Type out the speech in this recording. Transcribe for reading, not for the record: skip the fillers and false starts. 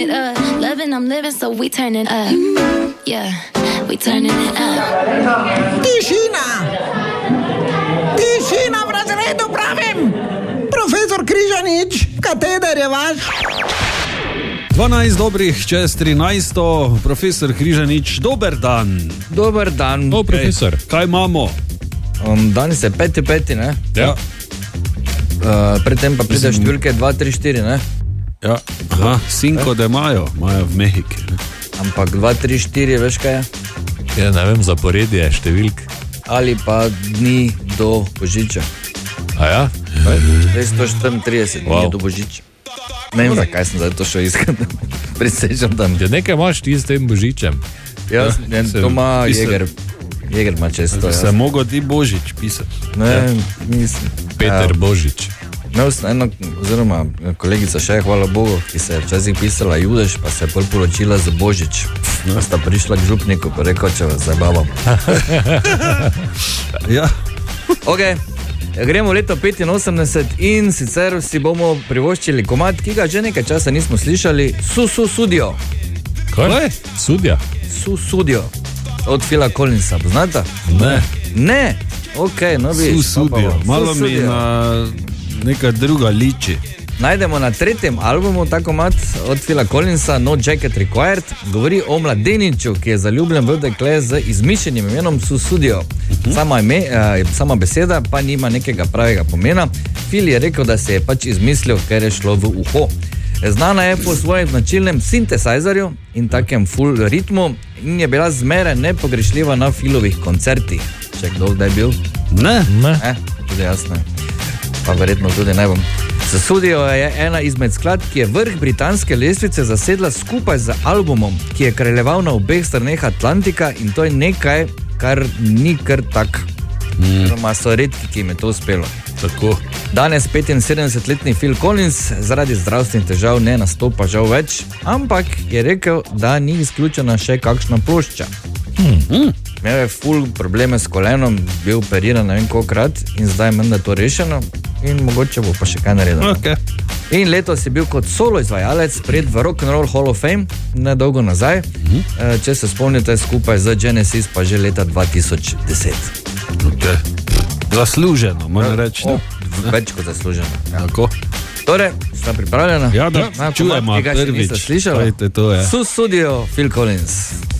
it up. Loving, I'm living, so we turning up. Yeah, we turning it up. Tišina v razredu pravim! Profesor Križanič, kateder je vaš? 12 dobrih čez 13. Profesor Križanič, dober dan. Dober dan. Profesor. Kaj imamo? Danes je 5.5, ne? Ja. Predtem pa pride številke 2, 3, 4, ne? Ja. Aha, Cinco de Mayo imajo v Mehiki. Ampak 2, 3, 4, veš kaj je? Ja, ne vem, zaporedje številk. Ali pa dni do Božiča. A ja? 134 dni do Božiča. Ne vem, zakaj sem zdaj to šel iskat. Prisežem tam. Ja, nekaj imaš ti s tem Božičem. Ja, to ima Jeger. Jeger ima često. Se mogo ti Božič pisati. Ne, mislim. Peter Božič. Imel sem eno, oziroma kolegica še, hvala Bogu, ki se je včasih pisala Judež, pa se je pol poročila za Božič. Pa sta prišla k župniku, pa rekel, če vas zabavam. Ja. Ok, gremo v leto 85 in sicer si bomo privoščili komad, ki ga že nekaj časa nismo slišali, Sudio. Kaj? Sudja? Sudio. Od Phila Collinsa, poznate? Ne. Ne? Ok, no bi. Sudio. Malo mi na neka druga liči. Najdemo na 3. albumu ta komad od Phila Collinsa, No Jacket Required. Govori o mladeniču, ki je zaljubljen v dekle z izmišljenim imenom Sudio. Sama beseda pa nima nekega pravega pomena. Phil je rekel, da se je pač izmislil, ker je šlo v uho. Znana je po svojem značilnem synthesizerju in takem full ritmu in je bila zmeraj nepogrešljiva na Philovih koncertih. Če kdo kdaj bil? Ne. Tudi jasno. Pa verjetno tudi ne bom. Sudio je ena izmed skladb, ki je vrh britanske lestvice zasedla skupaj z albumom, ki je kraljeval na obeh straneh Atlantika in to je nekaj, kar ni kar tak. So redki, ki jim je to uspelo. Tako. Danes 75-letni Phil Collins zaradi zdravstvenih težav ne nastopa žal več, ampak je rekel, da ni izključena še kakšna plošča. Imel je ful probleme s kolenom, bil operiran ne vem kolikrat in zdaj je menda to rešeno in mogoče bo pa še kaj naredil. Okay. In letos je bil kot solo izvajalec pred v Rock'n'Roll Hall of Fame, nedolgo nazaj, če se spomnite, skupaj z Genesis pa že leta 2010. Okay. Zasluženo, moram reči. Več kot zasluženo. Tako. Torej, sta pripravljena? Ja, da čujemo prvič. Sudio, Phil Collins.